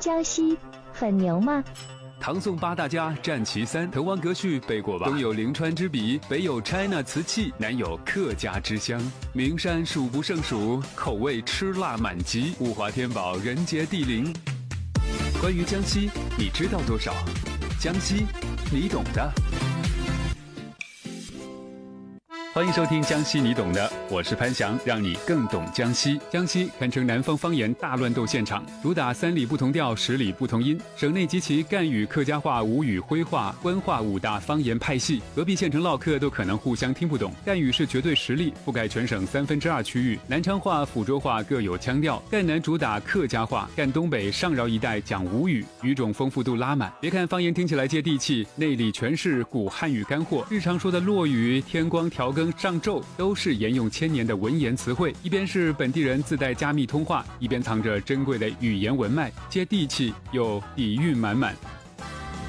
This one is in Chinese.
江西很牛吗？ 唐宋八大家占其三，滕王阁序背过吧？东有临川之笔，北有 China 瓷器，南有客家之乡。名山数不胜数，口味吃辣满级，物华天宝，人杰地灵。关于江西，你知道多少？江西，你懂的。欢迎收听江西你懂的，我是潘翔，让你更懂江西。江西堪称南方方言大乱斗现场，主打3里不同调10里不同音，省内及其赣语、客家话、吴语、徽话、官话5大方言派系，隔壁县城唠嗑都可能互相听不懂。赣语是绝对实力，覆盖全省2/3区域，南昌话、抚州话各有腔调，赣南主打客家话，赣东北上饶一带讲吴语，语种丰富度拉满。别看方言听起来接地气，内里全是古汉语干货，日常说的落雨、天光、调更、上昼都是沿用千年的文言词汇，一边是本地人自带加密通话，一边藏着珍贵的语言文脉，接地气又底蕴满满。